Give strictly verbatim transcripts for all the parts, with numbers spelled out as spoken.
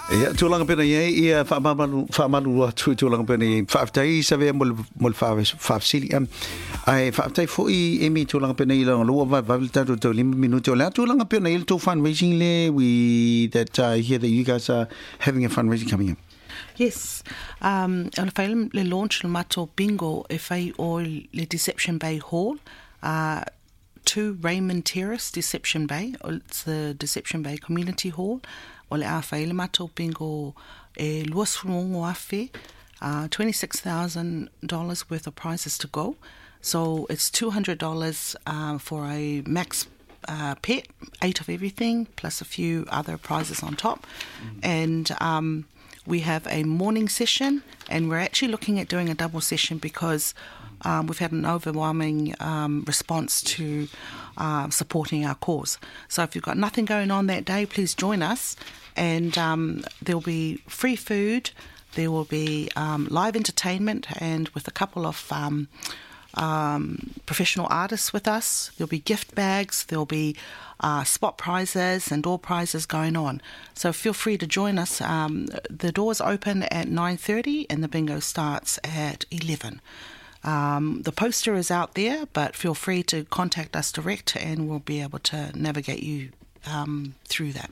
Ia tūlanga pena ia ia whaamalu whaamalu atu tūlanga pena ia whaafitai sa vea mol mol whaafsili am ai whaafitai fōi emi tūlanga pena ia langa lua vai vai tatu tau lima minuti o lea tūlanga pena ia tō fundraising le we that uh, hear that you guys are having a fundraising coming up. Yes, um, on a le launch le mato bingo e whai o le Deception Bay Hall, uh, to Raymond Terrace, Deception Bay. It's the Deception Bay Community Hall. O le a whai le mato bingo e luas whongo awhi, uh, twenty-six thousand dollars worth of prizes to go. So it's two hundred dollars uh, for a max uh, pet, eight of everything, plus a few other prizes on top. Mm. And um, we have a morning session, and we're actually looking at doing a double session because um, we've had an overwhelming um, response to uh, supporting our cause. So if you've got nothing going on that day, please join us. And um, there'll be free food, there will be um, live entertainment, and with a couple of um, um, professional artists with us. There'll be gift bags, there'll be uh, spot prizes and door prizes going on. So feel free to join us. Um, the doors open at nine thirty and the bingo starts at eleven. Um, the poster is out there, but feel free to contact us direct and we'll be able to navigate you um, through that.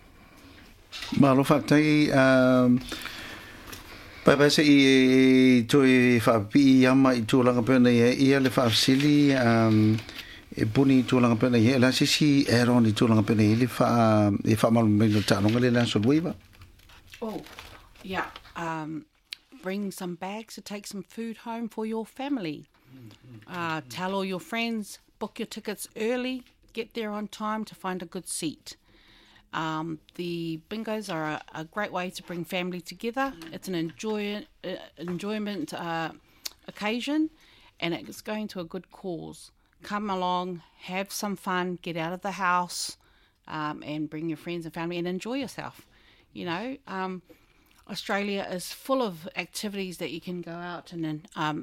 Malo whaatai, um, pai pai se i toi whaapi ama i tūlanga pēna ia, ia le whaafsili, um, e puni i tūlanga pēna ia, la sisi e ron i tūlanga pēna ia, le wha, e whaamalu meno tānonga le lanso luiva? Oh, yeah, um, bring some bags to take some food home for your family. Uh, tell all your friends, book your tickets early, get there on time to find a good seat. Um, the bingos are a, a great way to bring family together. It's an enjoy, uh, enjoyment uh, occasion, and it's going to a good cause. Come along, have some fun, get out of the house, um, and bring your friends and family and enjoy yourself. You know, um, Australia is full of activities that you can go out and um,